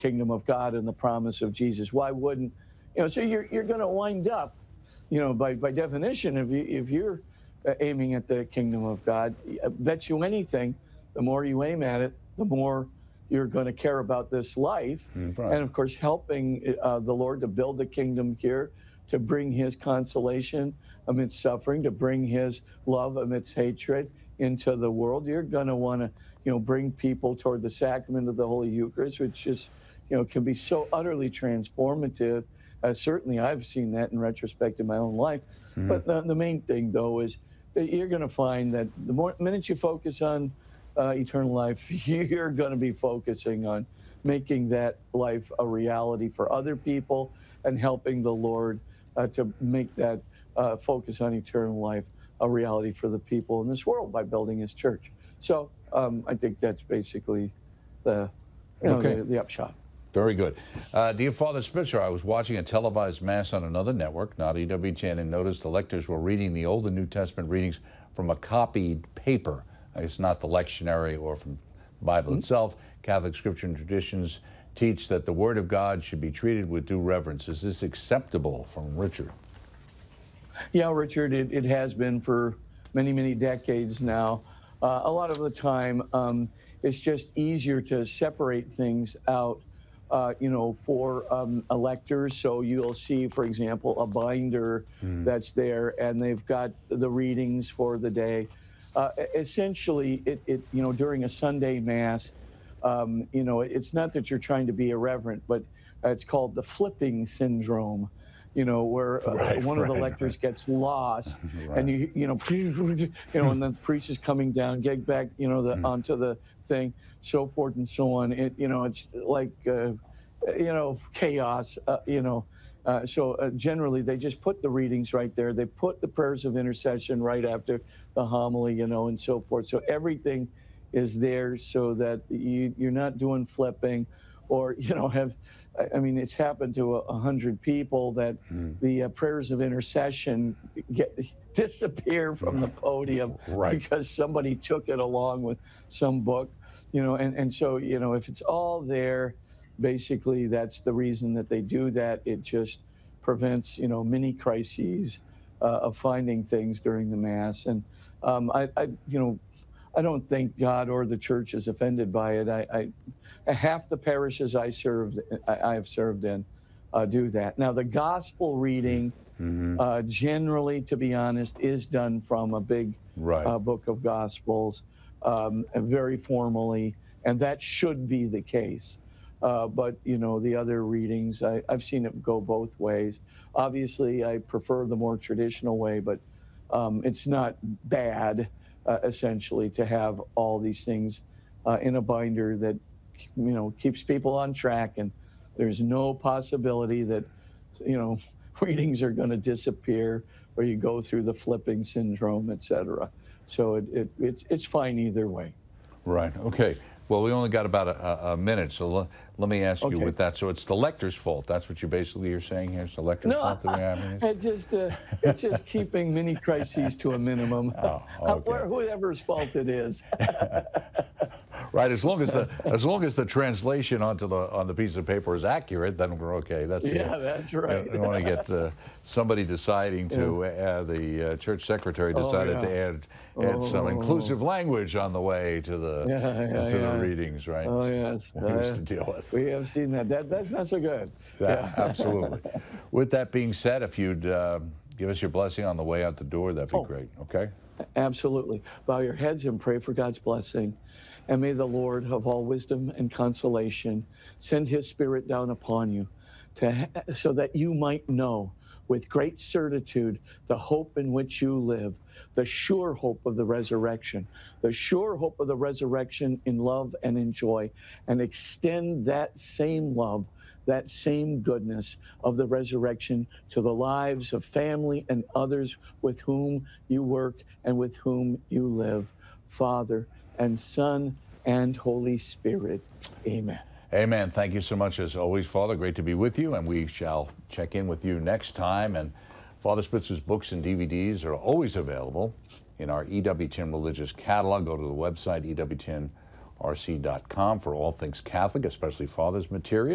kingdom of God and the promise of Jesus. Why wouldn't, so you're going to wind up, by definition, if you're aiming at the kingdom of God, I bet you anything, the more you aim at it, the more you're going to care about this life. Right. And of course, helping the Lord to build the kingdom here, to bring his consolation amidst suffering, to bring his love amidst hatred into the world. You're going to want to, bring people toward the sacrament of the Holy Eucharist, which is, can be so utterly transformative. Certainly, I've seen that in retrospect in my own life. But the main thing, though, is that you're going to find that the minute you focus on eternal life, you're going to be focusing on making that life a reality for other people and helping the Lord to make that focus on eternal life a reality for the people in this world by building his church. So I think that's basically the upshot. Very good. Dear Father Spitzer, I was watching a televised Mass on another network, not EWTN, and noticed the lectors were reading the Old and New Testament readings from a copied paper. It's not the lectionary or from the Bible itself. Catholic scripture and traditions teach that the Word of God should be treated with due reverence. Is this acceptable? From Richard. Yeah, Richard, it has been for many, many decades now. A lot of the time, it's just easier to separate things out, for electors. So you'll see, for example, a binder that's there, and they've got the readings for the day. Essentially, during a Sunday Mass, it's not that you're trying to be irreverent, but it's called the flipping syndrome. Where one of the lectors gets lost, and and the priest is coming down, get back, onto the thing, so forth and so on. It's like, chaos. So generally, they just put the readings right there. They put the prayers of intercession right after the homily, and so forth. So everything is there so that you're not doing flipping, or it's happened to 100 people that the prayers of intercession disappear from the podium because somebody took it along with some book, and so if it's all there, basically that's the reason that they do that. It just prevents many crises of finding things during the Mass, and I don't think God or the Church is offended by it. Half the parishes I have served in do that. Now, the gospel reading, generally, to be honest, is done from a big book of Gospels, very formally, and that should be the case. But, the other readings, I've seen it go both ways. Obviously, I prefer the more traditional way, but it's not bad, essentially, to have all these things in a binder that keeps people on track, and there's no possibility that readings are going to disappear, or you go through the flipping syndrome, etc. So it's fine either way. Right. Okay. Well, we only got about a minute, so let me ask you with that. So it's the lector's fault. That's what you're saying here. It's the lector's fault that we have. It's just keeping many crises to a minimum. Oh, okay. Whoever's fault it is. Right, as long as the translation on the piece of paper is accurate, then we're okay. That's right. I don't want to get somebody deciding to the church secretary decided to add some inclusive language on the way to the readings, right? Oh yes, we used to deal with. We have seen that. That's not so good. Absolutely. With that being said, if you'd give us your blessing on the way out the door, that'd be great. Okay. Absolutely. Bow your heads and pray for God's blessing. And may the Lord of all wisdom and consolation send his Spirit down upon you so that you might know with great certitude the hope in which you live, the sure hope of the resurrection in love and in joy, and extend that same love, that same goodness of the resurrection to the lives of family and others with whom you work and with whom you live. Father and Son and Holy Spirit. Amen. Amen. Thank you so much as always, Father. Great to be with you, and we shall check in with you next time. And Father Spitzer's books and DVDs are always available in our EWTN Religious Catalog. Go to the website, EWTNRC.com, for all things Catholic, especially Father's material.